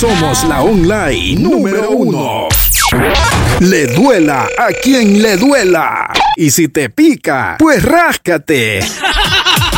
Somos la online número 1. Le duela a quien le duela. Y si te pica, pues ráscate.